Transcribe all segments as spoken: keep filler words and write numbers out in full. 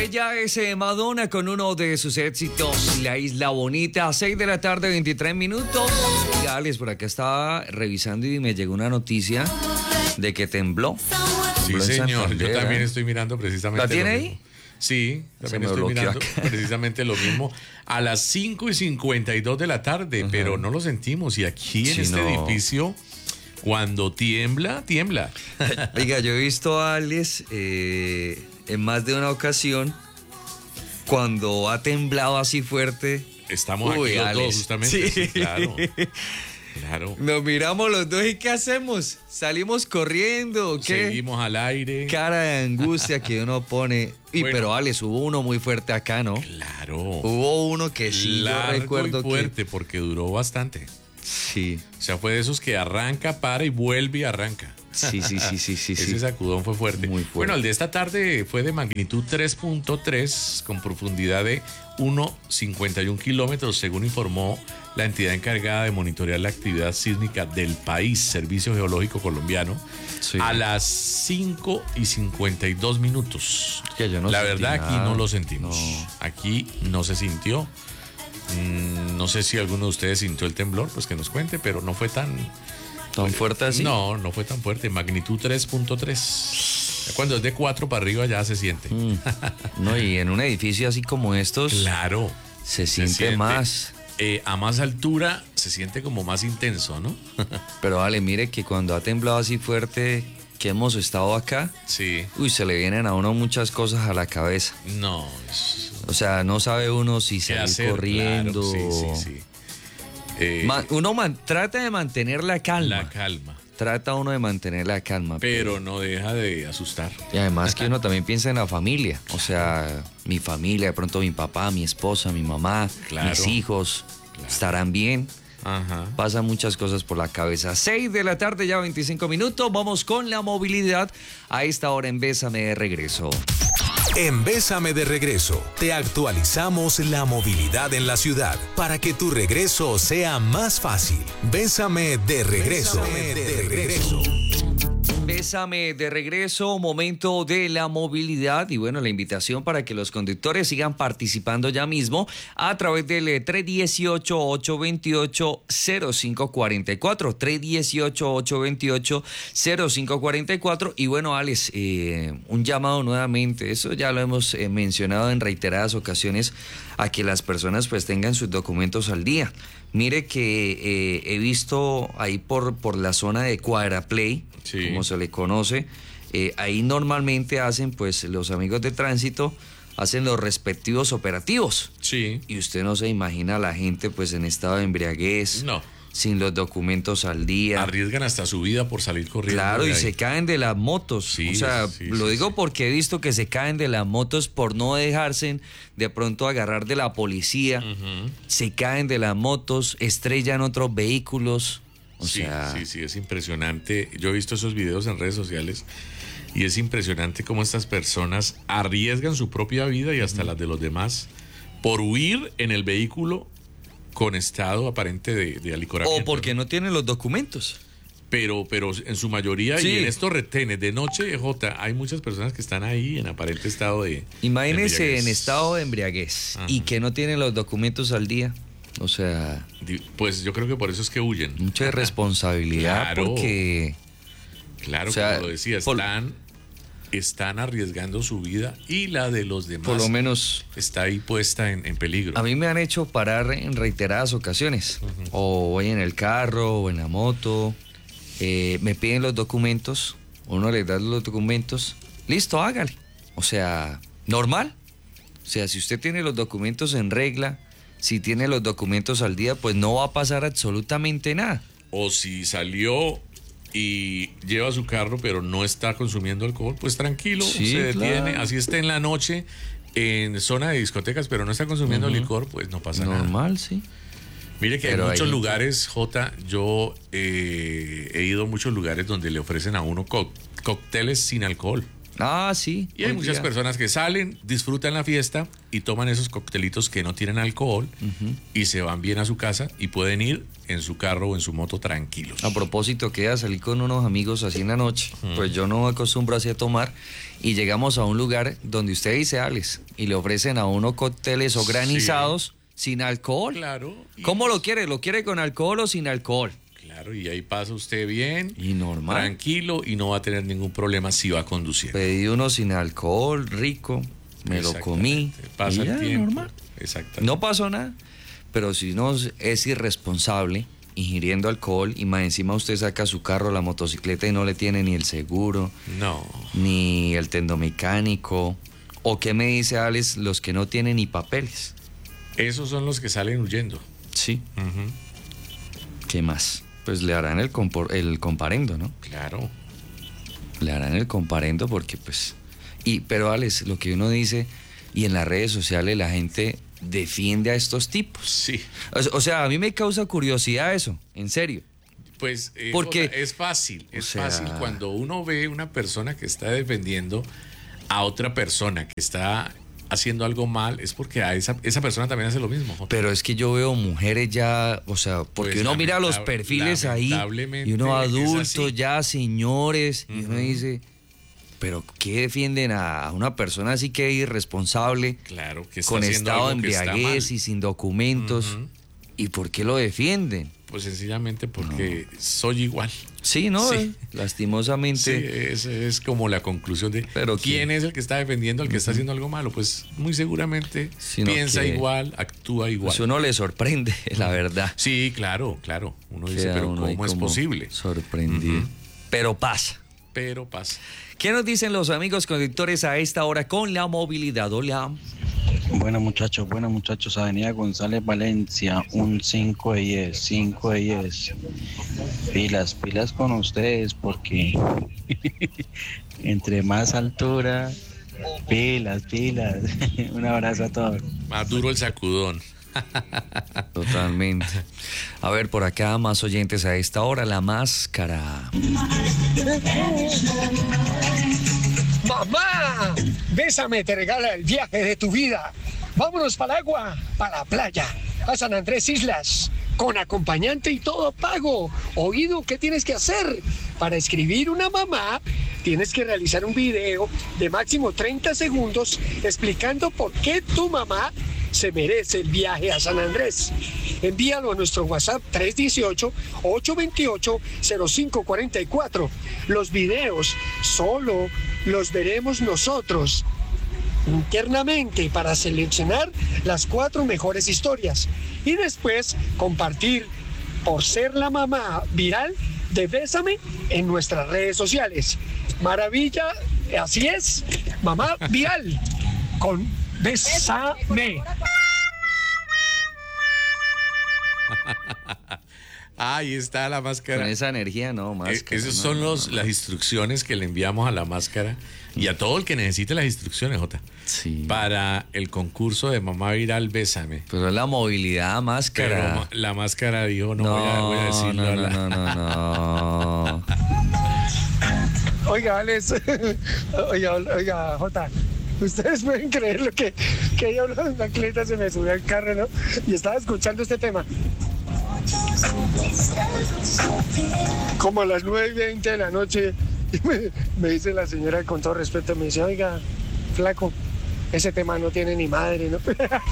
Ella es eh, Madonna con uno de sus éxitos, La Isla Bonita, a seis de la tarde, veintitrés minutos. Y Alex, por acá estaba revisando y me llegó una noticia de que tembló. Sí, tembló en señor, Santander, yo también ¿eh? estoy mirando precisamente ¿La tiene lo ahí? mismo. Sí, Se también me estoy bloqueó mirando acá. precisamente lo mismo a las cinco y cincuenta y dos de la tarde, Ajá. pero no lo sentimos. Y aquí en Sí, este no. edificio, cuando tiembla, tiembla. Oiga, yo he visto a Alex eh, en más de una ocasión cuando ha temblado así fuerte. Estamos Uy, aquí los Alex. dos, justamente. Sí. Sí, claro. Claro. Nos miramos los dos y ¿qué hacemos? ¿Salimos corriendo o qué? Seguimos al aire. Cara de angustia que uno pone. Y Bueno. pero Alex, hubo uno muy fuerte acá, ¿no? Claro. Hubo uno que sí, yo Largo recuerdo y fuerte porque duró bastante. que... Sí, O sea, fue de esos que arranca, para y vuelve y arranca. sí, sí, sí, sí, sí. Ese sí. sacudón fue fuerte. Muy fuerte. Bueno, el de esta tarde fue de magnitud tres punto tres con profundidad de uno coma cincuenta y uno kilómetros, según informó la entidad encargada de monitorear la actividad sísmica del país, Servicio Geológico Colombiano, Sí. a las cinco y cincuenta y dos minutos. Que yo no la sentí verdad, aquí nada. no lo sentimos. No. Aquí no se sintió. Mm, no sé si alguno de ustedes sintió el temblor, pues que nos cuente, pero no fue tan... ¿Tan fuerte así? No, no fue tan fuerte. Magnitud tres punto tres. Cuando es de cuatro para arriba ya se siente. Mm. No, y en un edificio así como estos Claro. se siente más. Eh, a más altura se siente como más intenso, ¿no? Pero vale, mire que cuando ha temblado así fuerte que hemos estado acá, Sí. uy, se le vienen a uno muchas cosas a la cabeza. No. Es... O sea, no sabe uno si ¿Qué salir hacer? corriendo. Claro, sí, sí, sí. Eh, Ma- uno man- trata de mantener la calma. la calma. Trata uno de mantener la calma. Pero no deja de asustar. Y además que uno también piensa en la familia. O sea, mi familia, de pronto mi papá, mi esposa, mi mamá, Claro. mis hijos, Claro. estarán bien. Ajá. Pasan muchas cosas por la cabeza. seis de la tarde, ya veinticinco minutos. Vamos con la movilidad. A esta hora en Bésame de regreso. En Bésame de regreso, te actualizamos la movilidad en la ciudad para que tu regreso sea más fácil. Bésame de regreso. Bésame de regreso. Bésame de regreso, momento de la movilidad y bueno, la invitación para que los conductores sigan participando ya mismo a través del eh, tres uno ocho, ocho dos ocho, cero cinco cuatro cuatro, tres uno ocho, ocho dos ocho, cero cinco cuatro cuatro y bueno, Alex, eh, un llamado nuevamente, eso ya lo hemos eh, mencionado en reiteradas ocasiones, a que las personas pues tengan sus documentos al día. Mire que eh, he visto ahí por, por la zona de Cuadraplay, Sí. como se le conoce, eh, ahí normalmente hacen, pues los amigos de tránsito hacen los respectivos operativos. Sí. Y usted no se imagina a la gente pues en estado de embriaguez, No. sin los documentos al día. Arriesgan hasta su vida por salir corriendo. Claro, de y ahí. se caen de las motos. Sí, o sea, sí, lo sí, digo sí. porque he visto que se caen de las motos por no dejarse de pronto agarrar de la policía. Ujú. Se caen de las motos, estrellan otros vehículos. O sí, sea, sí, sí, es impresionante. Yo he visto esos videos en redes sociales y es impresionante cómo estas personas arriesgan su propia vida y hasta las de los demás por huir en el vehículo con estado aparente de, de alicoramiento. o porque no tienen los documentos. Pero, pero en su mayoría, Sí. y en estos retenes de noche, Jota, hay muchas personas que están ahí en aparente estado de... Imagínense de en embriaguez. estado de embriaguez Ajá. y que no tienen los documentos al día. O sea, Di- Pues yo creo que por eso es que huyen. mucha irresponsabilidad Claro. porque... Claro, O sea, como lo decía, por- están, están arriesgando su vida y la de los demás por lo menos está ahí puesta en, en peligro. a mí me han hecho parar en reiteradas ocasiones. O voy en el carro o en la moto. eh, me piden los documentos. Uno les da los documentos. Listo, hágale. O sea, normal. O sea, si usted tiene los documentos en regla, si tiene los documentos al día, pues no va a pasar absolutamente nada. O si salió y lleva su carro pero no está consumiendo alcohol, pues tranquilo, Sí, se detiene, claro. así esté en la noche en zona de discotecas pero no está consumiendo Ujú. licor, pues no pasa nada. Normal, sí. Mire que Pero hay muchos ahí- lugares, Jota, yo eh, he ido a muchos lugares donde le ofrecen a uno co- cócteles sin alcohol. Ah, sí. Y hay hoy muchas día. personas que salen, disfrutan la fiesta y toman esos coctelitos que no tienen alcohol Ujú. y se van bien a su casa y pueden ir en su carro o en su moto tranquilos. A propósito, queda salir con unos amigos así en la noche. Pues yo no acostumbro así a tomar. Y llegamos a un lugar donde usted dice, Alex, y le ofrecen a uno cócteles o granizados sin alcohol. Claro. y- ¿Cómo lo quiere? ¿Lo quiere con alcohol o sin alcohol? Claro, y ahí pasa usted bien, Y normal. tranquilo y no va a tener ningún problema si va conduciendo. Pedí uno sin alcohol, rico, me lo comí. Exactamente. Pasa y ya, el tiempo. normal. Exactamente. No pasó nada. Pero si uno es irresponsable, ingiriendo alcohol, y más encima usted saca su carro, la motocicleta, y no le tiene ni el seguro, No. ni el tendomecánico. ¿O qué me dice Alex? Los que no tienen ni papeles. Esos son los que salen huyendo. Sí. Ujú. ¿Qué más? Pues le harán el, compor- el comparendo, ¿no? Claro. Le harán el comparendo porque pues... Y, pero Alex, lo que uno dice, y en las redes sociales la gente defiende a estos tipos. Sí. O, o sea, a mí me causa curiosidad eso, en serio. Pues eh, Porque- Jota, es fácil, o es sea- fácil cuando uno ve una persona que está defendiendo a otra persona que está haciendo algo mal, es porque a esa, esa persona también hace lo mismo. Jota. Pero es que yo veo mujeres ya, o sea, porque Pues uno mira los lamentable- perfiles ahí lamentablemente y uno es adultos así. ya, señores, y uno Ujú. dice, pero ¿qué defienden a una persona así que irresponsable, Claro, que está con haciendo estado de algo que está embriaguez mal. y sin documentos? Ujú. ¿Y por qué lo defienden? Pues sencillamente porque soy igual. Sí, ¿no? Sí. Eh, Lastimosamente. Sí, esa es como la conclusión de Pero quién ¿quién? es el que está defendiendo al que está haciendo algo malo. Pues muy seguramente Sino piensa que- igual, actúa igual. Pues uno le sorprende, la verdad. Sí, claro, claro. Uno dice, Queda pero uno ahí ¿cómo es como posible? Sorprendido. Ujú. Pero pasa. Pero pasa. ¿Qué nos dicen los amigos conductores a esta hora con la movilidad? Hola. Bueno muchachos, bueno muchachos, Avenida González Valencia, un cinco de diez, cinco de diez. Pilas, pilas con ustedes porque entre más altura, pilas, pilas. Un abrazo a todos. Más duro el sacudón. Totalmente. A ver, por acá más oyentes a esta hora, la máscara. ¡Mamá! Bésame, te regala el viaje de tu vida. Vámonos para el agua, para la playa, a San Andrés Islas, con acompañante y todo pago. Oído, ¿qué tienes que hacer? Para escribir una mamá, tienes que realizar un video de máximo treinta segundos explicando por qué tu mamá se merece el viaje a San Andrés. Envíalo a nuestro WhatsApp tres uno ocho, ocho dos ocho, cero cinco cuatro cuatro. Los videos solo los veremos nosotros internamente para seleccionar las cuatro mejores historias y después compartir por ser la mamá viral de Bésame en nuestras redes sociales. Maravilla, así es, mamá viral con Bésame. Ahí está la Con máscara. esa energía, no, Eh, máscara. Esas no, son no, los, no. las instrucciones que le enviamos a la máscara y a todo el que necesite las instrucciones, Jota. Sí. Para el concurso de Mamá Viral Bésame. Pero es la movilidad Pero máscara. ma- la máscara dijo, no, no, voy, a, voy a decirlo. no, a no, la- no, no, no. Oiga, Alex, oiga, oiga, Jota, ustedes pueden creer lo que, que yo hablando en la cleta se me subió al carro, ¿no? Y estaba escuchando este tema. Como a las nueve y veinte de la noche, y me, me dice la señora con todo respeto, me dice, oiga, flaco, ese tema no tiene ni madre, ¿no?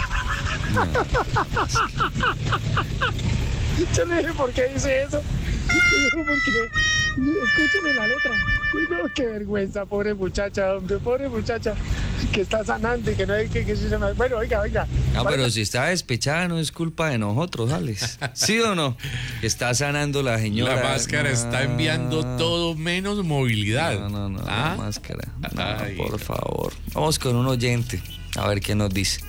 Yo le dije, ¿por qué dice eso? Porque escúcheme la letra. No, qué vergüenza, pobre muchacha, hombre, pobre muchacha, que está sanando y que no hay que, que se llama. Bueno, oiga, oiga. Ah, para- pero si está despechada no es culpa de nosotros, Alex. ¿Sí o no? Está sanando la señora. La máscara está enviando No. todo menos movilidad. No, no, no, ¿Ah? la máscara. No, Ay. por favor. Vamos con un oyente, a ver qué nos dice.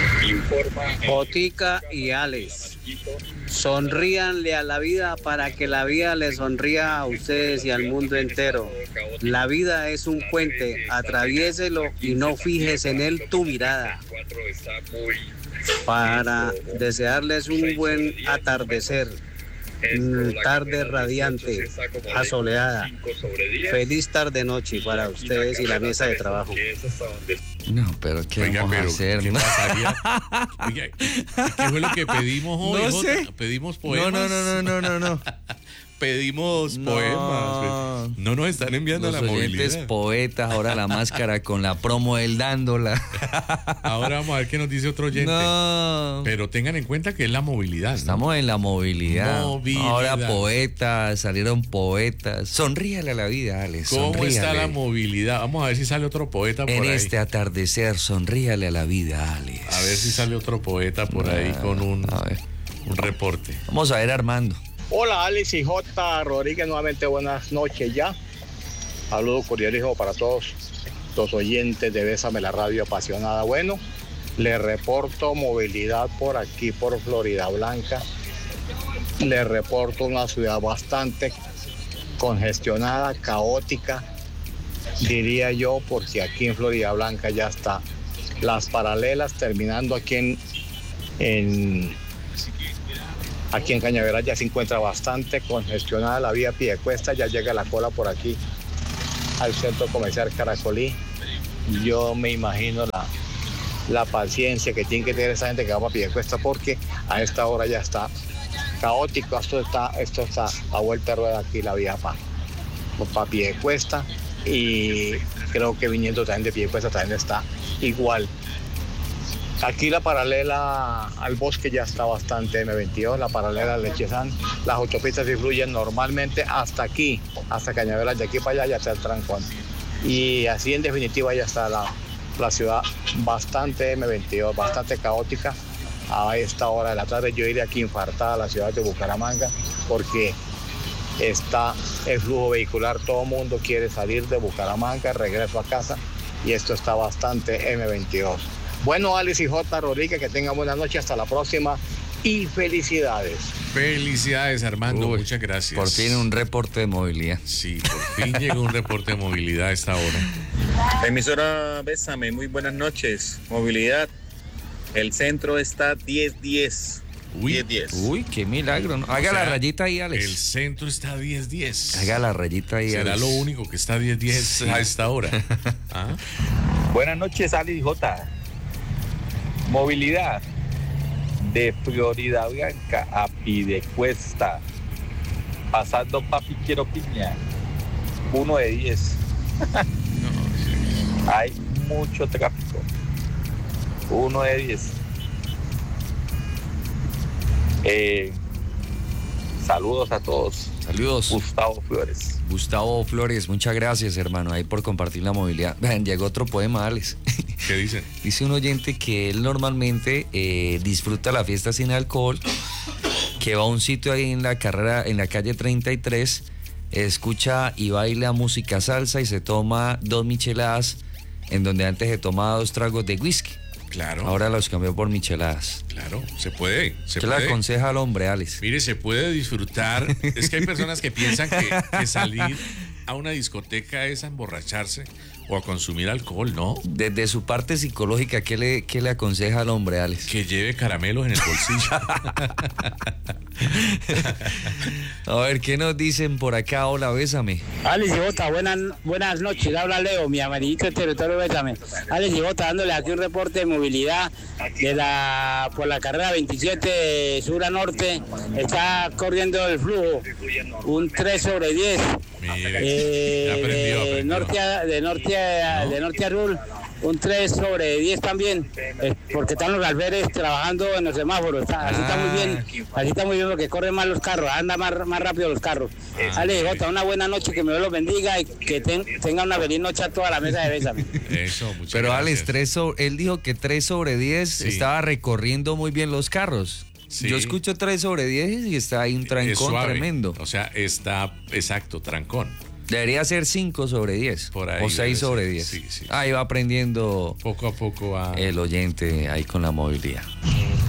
Botica y Alex, sonríanle a la vida para que la vida le sonría a ustedes y al mundo entero. La vida es un puente, atraviéselo y no fijes en él tu mirada. Para desearles un buen atardecer. mm, tarde radiante, asoleada. Feliz tarde noche para ustedes y la mesa de trabajo. No, pero ¿qué Oiga, vamos a pero hacer? ¿qué no? pasaría? Oiga, ¿qué fue lo que pedimos hoy? No Jota? sé. Pedimos No, poemas. no, no, no, no, no, no. Pedimos No. poemas. No nos están enviando Los la oyentes movilidad. poetas, ahora la máscara con la promo del dándola. Ahora vamos a ver qué nos dice otro oyente. No. Pero tengan en cuenta que es la movilidad, ¿no? Estamos en la movilidad. Movilidad. Ahora poetas, salieron poetas. Sonríale a la vida, Alex. ¿Cómo sonríale. está la movilidad? Vamos a ver si sale otro poeta por En ahí. este atardecer, sonríale a la vida, Alex. A ver si sale otro poeta por ahí con un, A ver. un reporte. Vamos a ver, Armando. Hola, Alex y J. Rodríguez, nuevamente buenas noches ya. Saludos cordiales para todos los oyentes de Bésame la Radio Apasionada. Bueno, les reporto movilidad por aquí, por Florida Blanca. Les reporto una ciudad bastante congestionada, caótica, diría yo, porque aquí en Florida Blanca ya está las paralelas terminando aquí en... en Aquí en Cañaveral ya se encuentra bastante congestionada la vía Piedecuesta, ya llega la cola por aquí al centro comercial Caracolí. Yo me imagino la, la paciencia que tiene que tener esa gente que va para Piedecuesta, porque a esta hora ya está caótico, esto está, esto está a vuelta de rueda aquí la vía para pa Piedecuesta, y creo que viniendo también de Piedecuesta también está igual. Aquí la paralela al bosque ya está bastante eme veintidós, la paralela al Lechezán, las autopistas sí fluyen normalmente hasta aquí, hasta Cañaveral, de aquí para allá ya está el trancón. Y así en definitiva ya está la, la ciudad bastante eme veintidós, bastante caótica. A esta hora de la tarde yo iré aquí infartada a la ciudad de Bucaramanga, porque está el flujo vehicular, todo el mundo quiere salir de Bucaramanga, regreso a casa, y esto está bastante eme veintidós. Bueno, Alex y J. Rodríguez, que tengan buena noche, hasta la próxima y felicidades. Felicidades, Armando, Uy, muchas gracias. Por fin un reporte de movilidad. Sí, por fin llegó un reporte de movilidad a esta hora. Emisora Bésame, muy buenas noches. Movilidad, el centro está diez diez. Uy, diez diez. Uy, qué milagro, ¿no? Haga O sea, la rayita ahí, Alex. El centro está diez diez. Haga la rayita ahí, Será Alex. lo único que está diez diez Sí. a esta hora. ¿Ah? Buenas noches, Alex y J. Movilidad de Florida Blanca a Piedecuesta, pasando Papi Quiero Piña, uno de diez. Hay mucho tráfico, uno de diez. Eh, saludos a todos. Saludos. Gustavo Flores. Gustavo Flores, muchas gracias, hermano, ahí por compartir la movilidad. Vean, llegó otro poema, Alex. ¿Qué dicen? Dice un oyente que él normalmente eh, disfruta la fiesta sin alcohol, que va a un sitio ahí en la carrera, en la calle treinta y tres, escucha y baila música salsa y se toma dos micheladas, en donde antes se tomaba dos tragos de whisky. Claro. Ahora los cambió por micheladas. Claro, se puede. Se ¿Qué le puede. aconseja al hombre, Alex? Mire, se puede disfrutar. Es que hay personas que piensan que, que salir a una discoteca es a emborracharse o a consumir alcohol, ¿no? Desde su parte psicológica, ¿qué le, qué le aconseja al hombre, Alex? Que lleve caramelos en el bolsillo. A ver, ¿qué nos dicen por acá? Hola, bésame. Alex y Jota, buenas, buenas noches. Habla Leo, mi amarillito de territorio, bésame. Alex y Jota, dándole aquí un reporte de movilidad de la por la carrera veintisiete sur a norte. Está corriendo el flujo, un tres sobre diez. Mire, Eh, ya aprendió, de, aprendió. norte a, de, norte a, de norte a sur, un tres sobre diez también, eh, porque están los albergues trabajando en los semáforos. Está, así está muy bien, así está muy bien porque corren más los carros, anda más, más rápido los carros. Ale, Jota, una buena noche, que me Dios los bendiga y que ten, tenga una feliz noche a toda la mesa de Bésame. Eso, muchas Pero gracias. Alex, tres sobre- él dijo que tres sobre diez Sí. estaba recorriendo muy bien los carros. Sí. Yo escucho tres sobre diez y está ahí un Es trancón suave. tremendo. O sea, está exacto, trancón. Debería ser cinco sobre diez Por ahí o debe seis ser. sobre diez. Sí, sí. Ahí va aprendiendo Poco a poco va. el oyente ahí con la movilidad.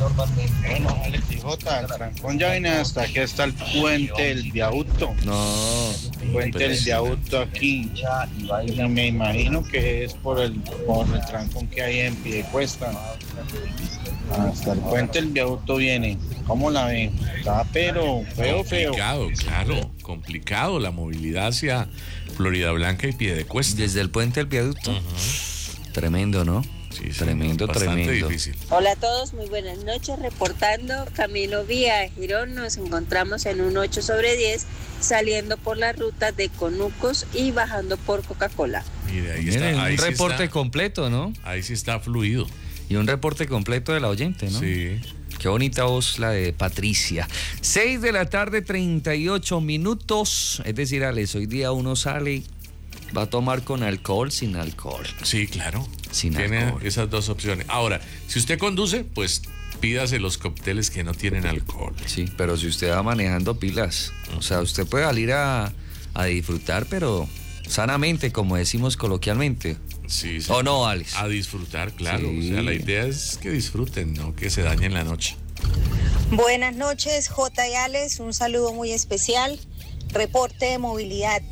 Bueno, Alex y Jota, el trancón ya viene hasta aquí está el puente del viaducto. No. Puente del viaducto aquí. Y me imagino que es por el, por el trancón que hay en Piedecuesta. Hasta el puente del viaducto viene. ¿Cómo la ven? Está pero feo, feo. Complicado, claro. Complicado la movilidad hacia Florida Blanca y Piedecuesta. Desde el puente del viaducto. Uh-huh. Tremendo, ¿no? Sí, sí, tremendo, bastante tremendo. difícil. Hola a todos, muy buenas noches. Reportando camino vía Girón, nos encontramos en un ocho sobre diez, saliendo por la ruta de Conucos y bajando por Coca-Cola. Mire, ahí Miren, está. Ahí un sí reporte está, completo, ¿no? ahí sí está fluido. Y un reporte completo de la oyente, ¿no? Sí. Qué bonita voz la de Patricia. seis de la tarde, treinta y ocho minutos. Es decir, Alex, hoy día uno sale, va a tomar con alcohol, sin alcohol. Sí, claro. Sin Tiene alcohol. esas dos opciones. Ahora, si usted conduce, pues pídase los cócteles que no tienen alcohol. Sí, pero si usted va manejando pilas, o sea, usted puede salir a, a disfrutar, pero sanamente, como decimos coloquialmente. Sí, sí. ¿O no, Alex? A disfrutar, claro. Sí. O sea, la idea es que disfruten, no que se dañen la noche. Buenas noches, J y Alex, un saludo muy especial. Reporte de movilidad.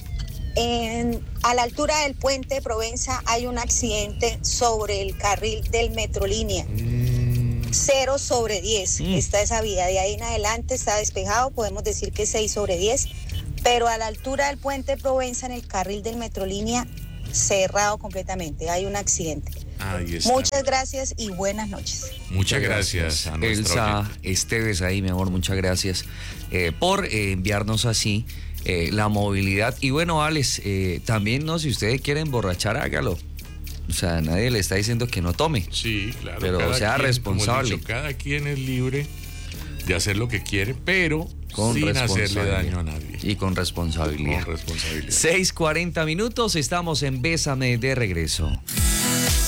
En, a la altura del puente de Provenza hay un accidente sobre el carril del Metrolínea. cero sobre diez. Mm. Está esa vía. De ahí en adelante está despejado, podemos decir que seis sobre diez. Pero a la altura del puente de Provenza, en el carril del Metrolínea, cerrado completamente. Hay un accidente. Ahí está. Muchas gracias y buenas noches. Muchas gracias a nuestra Elsa oyente. Esteves ahí, mi amor, muchas gracias eh, por eh, enviarnos así eh, la movilidad. Y bueno, Alex, eh, también, ¿no? Si ustedes quieren emborrachar, hágalo. O sea, nadie le está diciendo que no tome. Sí, claro. Pero cada sea quien, responsable. como he dicho, cada quien es libre de hacer lo que quiere, pero Con sin hacerle responsabilidad. daño a nadie. Y con responsabilidad. Con responsabilidad. seis cuarenta minutos, estamos en Bésame de regreso.